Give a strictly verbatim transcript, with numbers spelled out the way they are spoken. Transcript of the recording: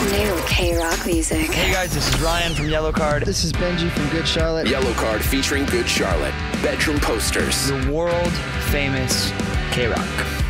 New K-Rock music. Hey guys, this is Ryan from Yellow Card. This is Benji from Good Charlotte. Yellow Card featuring Good Charlotte. Bedroom posters. The world famous K-Rock.